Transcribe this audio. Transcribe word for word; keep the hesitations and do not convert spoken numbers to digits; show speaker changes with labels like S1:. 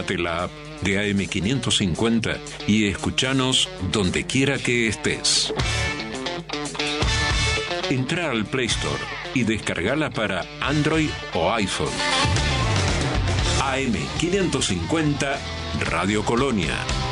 S1: Descárgate la app de A M quinientos cincuenta y escuchanos donde quiera que estés. Entra al Play Store y descargala para Android o iPhone. A M quinientos cincuenta Radio Colonia.